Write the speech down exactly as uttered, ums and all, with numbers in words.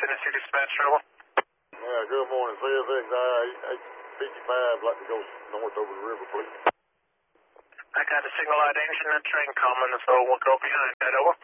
Tennessee Dispatch Trouble. Yeah, good morning. C S X I eight fifty-five, like to go north over the river, please. I got a single light engine and train coming, so we'll go behind that, over.